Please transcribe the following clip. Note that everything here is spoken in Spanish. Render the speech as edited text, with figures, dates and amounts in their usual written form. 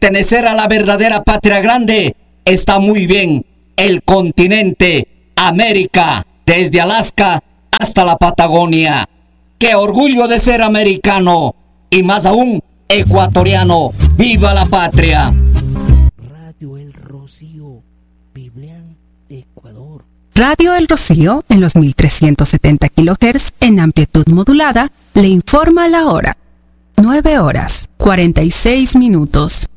Pertenecer a la verdadera patria grande está muy bien. El continente, América, desde Alaska hasta la Patagonia. ¡Qué orgullo de ser americano! Y más aún, ecuatoriano. ¡Viva la patria! Radio El Rocío, Biblián, Ecuador. Radio El Rocío, en los 1370 kHz en amplitud modulada, le informa la hora. 9 horas, 46 minutos.